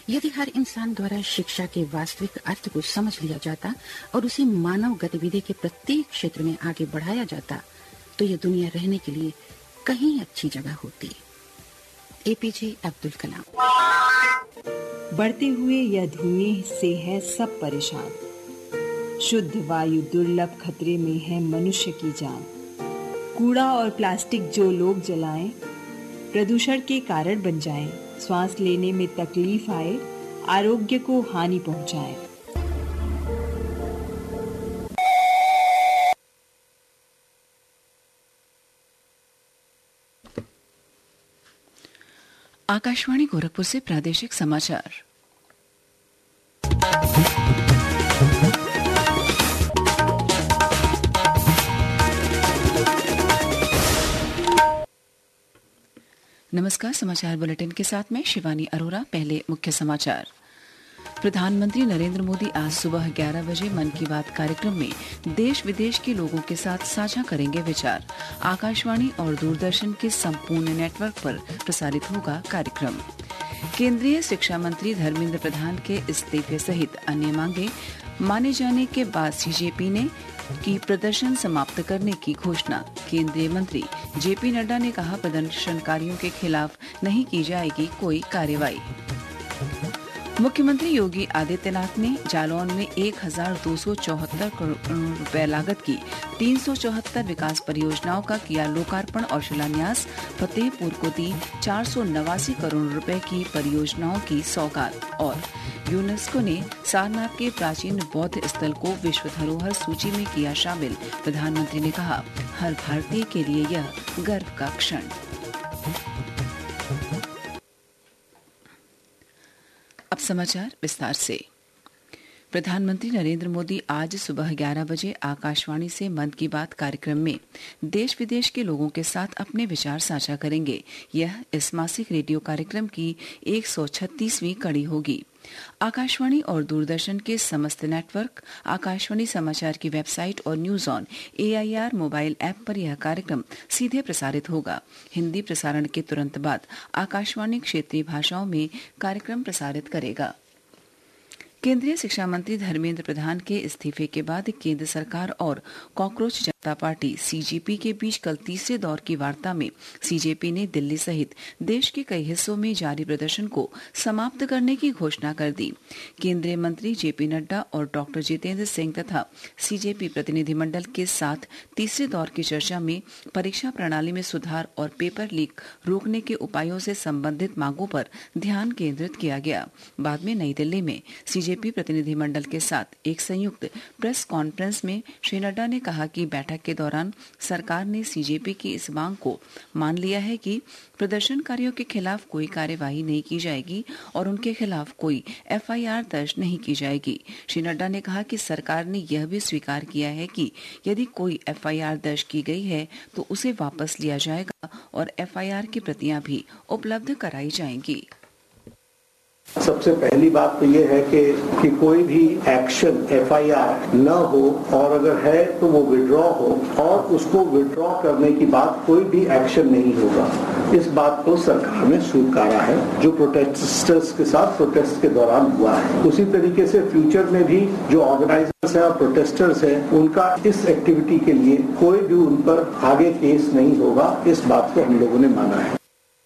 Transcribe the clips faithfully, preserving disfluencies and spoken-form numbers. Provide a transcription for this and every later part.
यदि हर इंसान द्वारा शिक्षा के वास्तविक अर्थ को समझ लिया जाता और उसे मानव गतिविधि के प्रत्येक क्षेत्र में आगे बढ़ाया जाता, तो ये दुनिया रहने के लिए कहीं अच्छी जगह होती। एपीजे अब्दुल कलाम। बढ़ते हुए यह धुएं से है सब परेशान, शुद्ध वायु दुर्लभ खतरे में है मनुष्य की जान। कूड़ा और प्लास्टिक जो लोग जलाएं, प्रदूषण के कारण बन जाएं, श्वास लेने में तकलीफ आए, आरोग्य को हानि पहुंचाएं। आकाशवाणी गोरखपुर से प्रादेशिक समाचार। नमस्कार, समाचार बुलेटिन के साथ में शिवानी अरोरा। पहले मुख्य समाचार। प्रधानमंत्री नरेंद्र मोदी आज सुबह ग्यारह बजे मन की बात कार्यक्रम में देश विदेश के लोगों के साथ साझा करेंगे विचार। आकाशवाणी और दूरदर्शन के संपूर्ण नेटवर्क पर प्रसारित होगा कार्यक्रम। केंद्रीय शिक्षा मंत्री धर्मेंद्र प्रधान के इस्तीफे सहित अन्य मांगे माने जाने के बाद सीजेपी ने की प्रदर्शन समाप्त करने की घोषणा। केंद्रीय मंत्री जेपी नड्डा ने कहा, प्रदर्शनकारियों के खिलाफ नहीं की जाएगी कोई कार्रवाई। मुख्यमंत्री योगी आदित्यनाथ ने जालौन में एक हजार दो सौ चौहत्तर करोड़ रुपए लागत की तीन सौ चौहत्तर विकास परियोजनाओं का किया लोकार्पण और शिलान्यास। फतेहपुर को दी चार सौ नवासी करोड़ रुपए की परियोजनाओं की सौगात। और यूनेस्को ने सारनाथ के प्राचीन बौद्ध स्थल को विश्व धरोहर सूची में किया शामिल। प्रधानमंत्री ने कहा, हर भारतीय के लिए यह गर्व का क्षण। अब समाचार विस्तार से। प्रधानमंत्री नरेंद्र मोदी आज सुबह ग्यारह बजे आकाशवाणी से मन की बात कार्यक्रम में देश विदेश के लोगों के साथ अपने विचार साझा करेंगे। यह इस मासिक रेडियो कार्यक्रम की एक सौ छत्तीसवीं कड़ी होगी। आकाशवाणी और दूरदर्शन के समस्त नेटवर्क, आकाशवाणी समाचार की वेबसाइट और news on AIR mobile app पर यह कार्यक्रम सीधे प्रसारित होगा। हिंदी प्रसारण के तुरंत बाद आकाशवाणी क्षेत्रीय भाषाओं में कार्यक्रम प्रसारित करेगा। केंद्रीय शिक्षा मंत्री धर्मेंद्र प्रधान के इस्तीफे के बाद केंद्र सरकार और कॉकरोच जनता पार्टी सीजेपी के बीच कल तीसरे दौर की वार्ता में सीजेपी ने दिल्ली सहित देश के कई हिस्सों में जारी प्रदर्शन को समाप्त करने की घोषणा कर दी। केंद्रीय मंत्री जेपी नड्डा और डॉक्टर जितेंद्र सिंह तथा सीजेपी प्रतिनिधिमंडल के साथ तीसरे दौर की चर्चा में परीक्षा प्रणाली में सुधार और पेपर लीक रोकने के उपायों से संबंधित मांगों पर ध्यान केंद्रित किया गया। बाद में नई दिल्ली में सीजेपी प्रतिनिधिमंडल के साथ एक संयुक्त प्रेस कॉन्फ्रेंस में श्री नड्डा ने कहा कि बैठक के दौरान सरकार ने सीजेपी की इस मांग को मान लिया है कि प्रदर्शनकारियों के खिलाफ कोई कार्यवाही नहीं की जाएगी और उनके खिलाफ कोई एफआईआर दर्ज नहीं की जाएगी। श्री नड्डा ने कहा कि सरकार ने यह भी स्वीकार किया है कि यदि कोई एफआईआर दर्ज की गई है तो उसे वापस लिया जाएगा और एफआईआर की प्रतियां भी उपलब्ध कराई जाएंगी। सबसे पहली बात तो ये है कि, कि कोई भी एक्शन एफआईआर न हो और अगर है तो वो विड्रॉ हो और उसको विड्रॉ करने की बाद कोई भी एक्शन नहीं होगा। इस बात को सरकार ने स्वीकारा है जो प्रोटेस्टर्स के साथ प्रोटेस्ट के दौरान हुआ है। उसी तरीके से फ्यूचर में भी जो ऑर्गेनाइजर्स हैं और प्रोटेस्टर्स हैं उनका इस एक्टिविटी के लिए कोई भी उन पर आगे केस नहीं होगा। इस बात को हम लोगों ने माना है।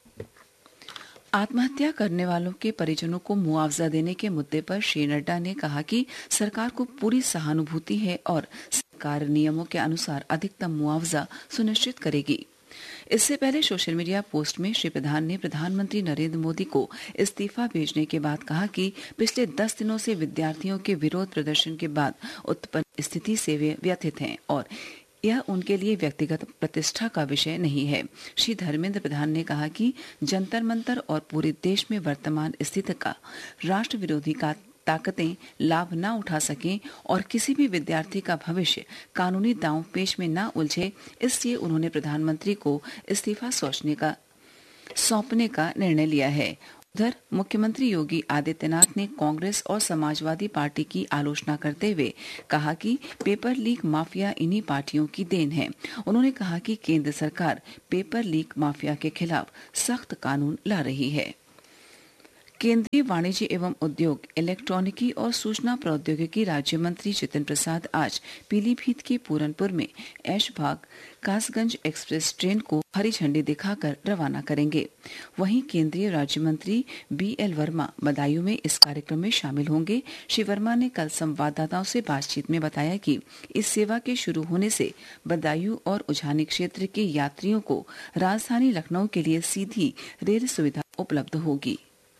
आत्महत्या करने वालों के परिजनों को मुआवजा देने के मुद्दे पर श्री नड्डा ने कहा कि सरकार को पूरी सहानुभूति है और सरकार नियमों के अनुसार अधिकतम मुआवजा सुनिश्चित करेगी। इससे पहले सोशल मीडिया पोस्ट में श्री प्रधान ने प्रधानमंत्री नरेंद्र मोदी को इस्तीफा भेजने के बाद कहा कि पिछले दस दिनों से विद्यार्थियों के विरोध प्रदर्शन के बाद उत्पन्न स्थिति से वे व्यथित हैं और यह उनके लिए व्यक्तिगत प्रतिष्ठा का विषय नहीं है। श्री धर्मेंद्र प्रधान ने कहा कि जंतर मंतर और पूरे देश में वर्तमान स्थिति का राष्ट्र विरोधी का ताकतें लाभ न उठा सकें और किसी भी विद्यार्थी का भविष्य कानूनी दांवपेच में न उलझे, इसलिए उन्होंने प्रधानमंत्री को इस्तीफा सोचने का सौंपने का निर्णय लिया है। उधर मुख्यमंत्री योगी आदित्यनाथ ने कांग्रेस और समाजवादी पार्टी की आलोचना करते हुए कहा कि पेपर लीक माफिया इन्हीं पार्टियों की देन है। उन्होंने कहा कि केंद्र सरकार पेपर लीक माफिया के खिलाफ सख्त कानून ला रही है। केंद्रीय वाणिज्य एवं उद्योग, इलेक्ट्रॉनिकी और सूचना प्रौद्योगिकी राज्य मंत्री जितिन प्रसाद आज पीलीभीत के पूरनपुर में ऐशबाग कासगंज एक्सप्रेस ट्रेन को हरी झंडी दिखाकर रवाना करेंगे। वहीं केंद्रीय राज्य मंत्री बी एल वर्मा बदायूं में इस कार्यक्रम में शामिल होंगे। श्री वर्मा ने कल संवाददाताओं से बातचीत में बताया कि इस सेवा के शुरू होने से बदायूं और उझानी क्षेत्र के यात्रियों को राजधानी लखनऊ के लिए सीधी रेल सुविधा उपलब्ध होगी।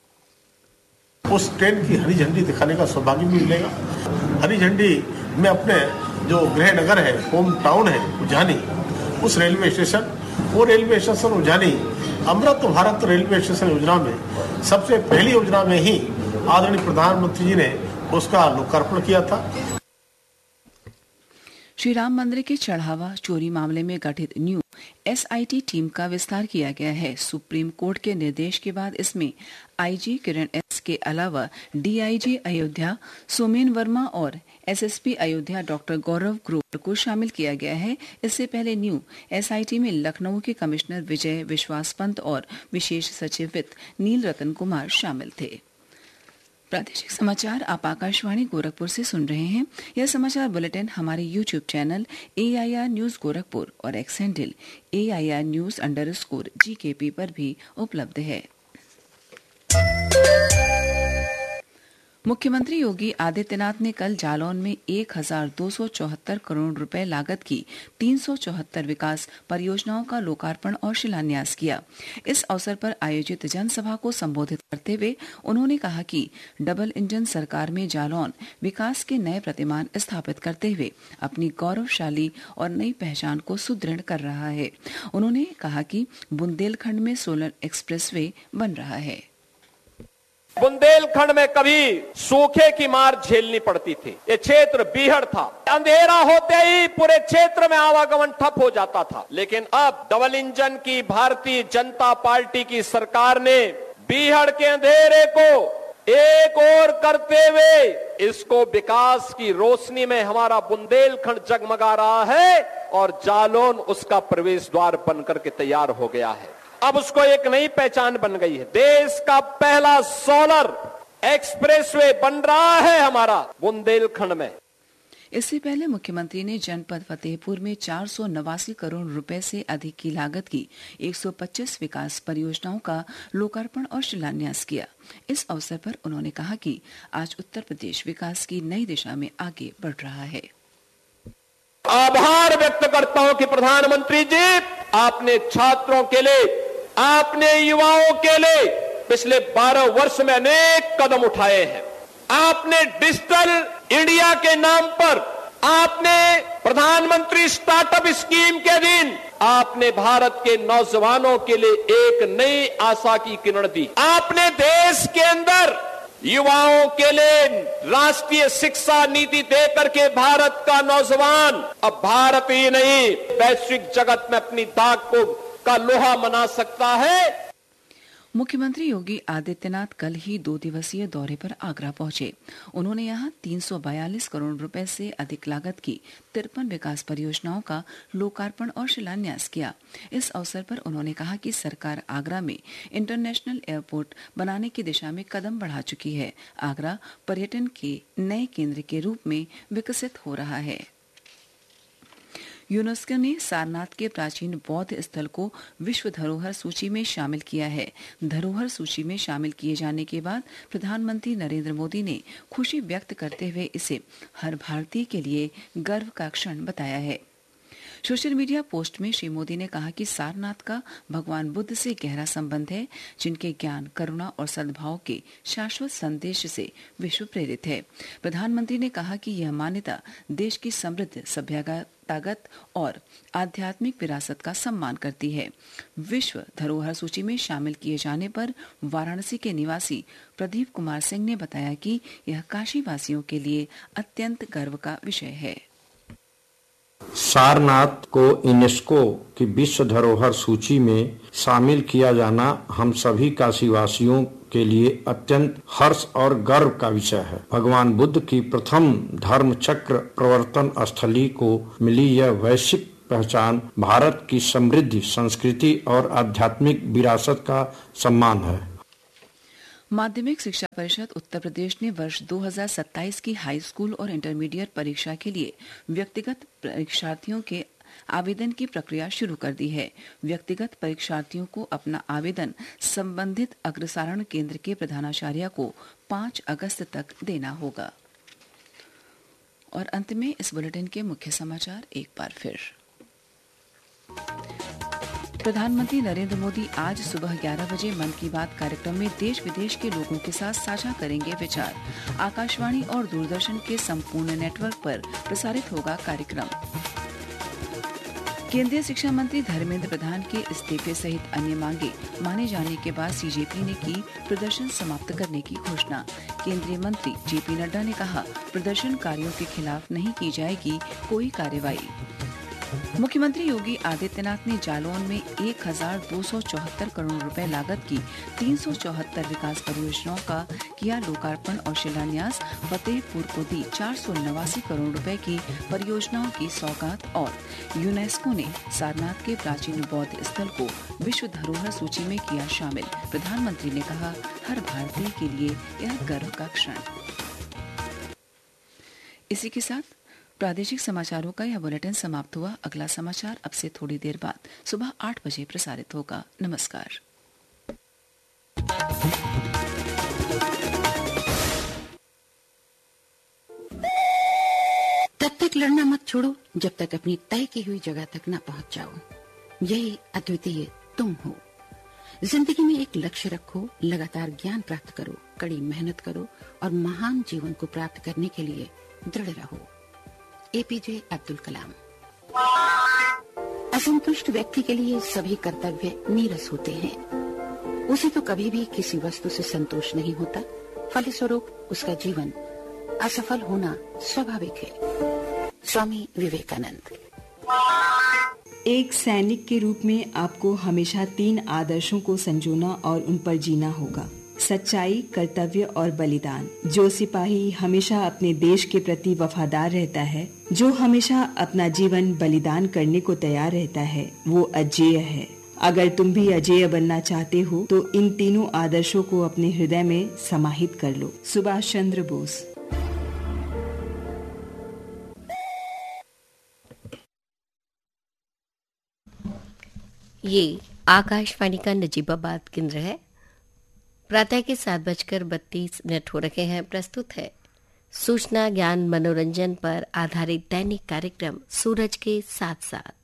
उस ट्रेन की हरी झंडी दिखाने का सौभाग्य भी मिलेगा। हरी झंडी में अपने जो गृह नगर है, होम टाउन है उझानी, उस रेलवे स्टेशन, वो railway station उझानी Amrit Bharat railway station योजना में सबसे पहली योजना में ही आदरणीय प्रधानमंत्री जी ने उसका लोकार्पण किया था। श्री राम मंदिर के चढ़ावा चोरी मामले में गठित new S I T team का विस्तार किया गया है। सुप्रीम कोर्ट के निर्देश के बाद इसमें आईजी किरण एस के अलावा डीआईजी अयोध्या सोमेन वर्मा और एसएसपी अयोध्या डॉक्टर गौरव ग्रोवर को शामिल किया गया है। इससे पहले न्यू एस आई टी में लखनऊ के कमिश्नर विजय विश्वास पंत और विशेष सचिव वित्त नील रतन कुमार शामिल थे। प्रादेशिक समाचार आप आकाशवाणी गोरखपुर से सुन रहे हैं। यह समाचार बुलेटिन हमारे YouTube channel A I R news Gorakhpur और x handle A I R news under score जी के पी पर भी उपलब्ध है। मुख्यमंत्री योगी आदित्यनाथ ने कल जालौन में एक हजार दो सौ चौहत्तर करोड़ रुपए लागत की तीन सौ चौहत्तर विकास परियोजनाओं का लोकार्पण और शिलान्यास किया। इस अवसर पर आयोजित जनसभा को संबोधित करते हुए उन्होंने कहा कि डबल इंजन सरकार में जालौन विकास के नए प्रतिमान स्थापित करते हुए अपनी गौरवशाली और नई पहचान को सुदृढ़ कर रहा है। उन्होंने कहा कि बुंदेलखंड में सोलर एक्सप्रेसवे बन रहा है। बुंदेलखंड में कभी सूखे की मार झेलनी पड़ती थी। ये क्षेत्र बीहड़ था, अंधेरा होते ही पूरे क्षेत्र में आवागमन ठप हो जाता था। लेकिन अब डबल इंजन की भारतीय जनता पार्टी की सरकार ने बीहड़ के अंधेरे को एक और करते हुए इसको विकास की रोशनी में हमारा बुंदेलखंड जगमगा रहा है और जालौन उसका प्रवेश द्वार बनकर के तैयार हो गया है। अब उसको एक नई पहचान बन गई है। देश का पहला सोलर एक्सप्रेसवे बन रहा है हमारा बुंदेलखंड में। इससे पहले मुख्यमंत्री ने जनपद फतेहपुर में चार सौ नवासी करोड़ रुपए से अधिक की लागत की एक सौ पच्चीस विकास परियोजनाओं का लोकार्पण और शिलान्यास किया। इस अवसर पर उन्होंने कहा कि आज उत्तर प्रदेश विकास की नई दिशा में आगे बढ़ रहा है। आभार व्यक्त करता हूं कि प्रधानमंत्री जी आपने छात्रों के लिए, आपने युवाओं के लिए पिछले बारह वर्ष में अनेक कदम उठाए हैं। आपने डिजिटल इंडिया के नाम पर, आपने प्रधानमंत्री स्टार्टअप स्कीम के दिन आपने भारत के नौजवानों के लिए एक नई आशा की किरण दी। आपने देश के अंदर युवाओं के लिए राष्ट्रीय शिक्षा नीति देकर के भारत का नौजवान अब भारत ही नहीं वैश्विक जगत में अपनी दाग को का लोहा मना सकता है। मुख्यमंत्री योगी आदित्यनाथ कल ही दो दिवसीय दौरे पर आगरा पहुंचे। उन्होंने यहां तीन सौ बयालीस करोड़ रुपए से अधिक लागत की तिरपन विकास परियोजनाओं का लोकार्पण और शिलान्यास किया। इस अवसर पर उन्होंने कहा कि सरकार आगरा में इंटरनेशनल एयरपोर्ट बनाने की दिशा में कदम बढ़ा चुकी है। आगरा पर्यटन के नए केंद्र के रूप में विकसित हो रहा है। यूनेस्को ने सारनाथ के प्राचीन बौद्ध स्थल को विश्व धरोहर सूची में शामिल किया है। धरोहर सूची में शामिल किए जाने के बाद प्रधानमंत्री नरेंद्र मोदी ने खुशी व्यक्त करते हुए इसे हर भारतीय के लिए गर्व का क्षण बताया है। सोशल मीडिया पोस्ट में श्री मोदी ने कहा कि सारनाथ का भगवान बुद्ध से गहरा संबंध है, जिनके ज्ञान, करुणा और सद्भाव के शाश्वत संदेश से विश्व प्रेरित है। प्रधानमंत्री ने कहा कि यह मान्यता देश की समृद्ध सभ्यतागत और आध्यात्मिक विरासत का सम्मान करती है। विश्व धरोहर सूची में शामिल किए जाने पर वाराणसी के निवासी प्रदीप कुमार सिंह ने बताया कि यह काशी वासियों के लिए अत्यंत गर्व का विषय है। सारनाथ को यूनेस्को की विश्व धरोहर सूची में शामिल किया जाना हम सभी काशीवासियों के लिए अत्यंत हर्ष और गर्व का विषय है। भगवान बुद्ध की प्रथम धर्म चक्र प्रवर्तन स्थली को मिली यह वैश्विक पहचान भारत की समृद्धि, संस्कृति और आध्यात्मिक विरासत का सम्मान है। माध्यमिक शिक्षा परिषद उत्तर प्रदेश ने वर्ष दो हज़ार सत्ताईस की हाई स्कूल और इंटरमीडिएट परीक्षा के लिए व्यक्तिगत परीक्षार्थियों के आवेदन की प्रक्रिया शुरू कर दी है। व्यक्तिगत परीक्षार्थियों को अपना आवेदन संबंधित अग्रसारण केंद्र के प्रधानाचार्य को पाँच अगस्त तक देना होगा। और अंत में इस बुलेटिन के मुख्य समाचार एक बार फिर। प्रधानमंत्री नरेंद्र मोदी आज सुबह ग्यारह बजे मन की बात कार्यक्रम में देश विदेश के लोगों के साथ साझा करेंगे विचार। आकाशवाणी और दूरदर्शन के संपूर्ण नेटवर्क पर प्रसारित होगा कार्यक्रम। केंद्रीय शिक्षा मंत्री धर्मेंद्र प्रधान के इस्तीफे सहित अन्य मांगे माने जाने के बाद सीजेपी ने की प्रदर्शन समाप्त करने की घोषणा। केंद्रीय मंत्री जेपी नड्डा ने कहा, प्रदर्शनकारियों के खिलाफ नहीं की जाएगी कोई कार्रवाई। मुख्यमंत्री योगी आदित्यनाथ ने जालौन में एक हजार दो सौ चौहत्तर करोड़ रुपए लागत की तीन सौ चौहत्तर विकास परियोजनाओं का किया लोकार्पण और शिलान्यास। फतेहपुर को दी चार सौ नवासी करोड़ रुपए की परियोजनाओं की सौगात। और यूनेस्को ने सारनाथ के प्राचीन बौद्ध स्थल को विश्व धरोहर सूची में किया शामिल। प्रधानमंत्री ने कहा, हर भारतीय के लिए यह गर्व का क्षण। इसी के साथ प्रादेशिक समाचारों का यह बुलेटिन समाप्त हुआ। अगला समाचार अब से थोड़ी देर बाद सुबह आठ बजे प्रसारित होगा। नमस्कार। तब तक लड़ना मत छोड़ो जब तक अपनी तय की हुई जगह तक न पहुंच जाओ। यही अद्वितीय तुम हो। जिंदगी में एक लक्ष्य रखो, लगातार ज्ञान प्राप्त करो, कड़ी मेहनत करो और महान जीवन को प्राप्त करने के लिए दृढ़ रहो। एपीजे अब्दुल कलाम। असंतुष्ट व्यक्ति के लिए सभी कर्तव्य नीरस होते हैं। उसे तो कभी भी किसी वस्तु से संतोष नहीं होता। फलस्वरूप उसका जीवन असफल होना स्वाभाविक है। स्वामी विवेकानंद। एक सैनिक के रूप में आपको हमेशा तीन आदर्शों को संजोना और उन पर जीना होगा: सच्चाई, कर्तव्य और बलिदान। जो सिपाही हमेशा अपने देश के प्रति वफादार रहता है, जो हमेशा अपना जीवन बलिदान करने को तैयार रहता है, वो अजेय है। अगर तुम भी अजेय बनना चाहते हो तो इन तीनों आदर्शों को अपने हृदय में समाहित कर लो। सुभाष चंद्र बोस। ये आकाशवाणी का नजीबाबाद केंद्र है। प्रातः के सात बजकर बत्तीस मिनट हो रखे हैं। प्रस्तुत है सूचना ज्ञान मनोरंजन पर आधारित दैनिक कार्यक्रम सूरज के साथ साथ।